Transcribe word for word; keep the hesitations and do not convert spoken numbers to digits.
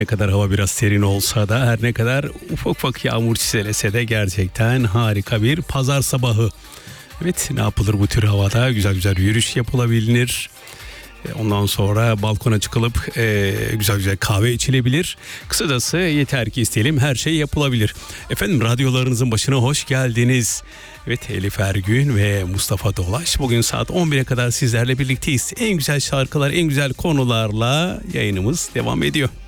Ne kadar hava biraz serin olsa da, her ne kadar ufak ufak yağmur çiselese de gerçekten harika bir pazar sabahı. Evet, ne yapılır bu tür havada? Güzel güzel yürüyüş yapılabilir. Ondan sonra balkona çıkılıp e, güzel güzel kahve içilebilir. Kısacası yeter ki isteyelim, her şey yapılabilir. Efendim, radyolarınızın başına hoş geldiniz. Evet, Elif Ergün ve Mustafa Dolaş bugün saat on bire kadar sizlerle birlikteyiz. En güzel şarkılar, en güzel konularla yayınımız devam ediyor.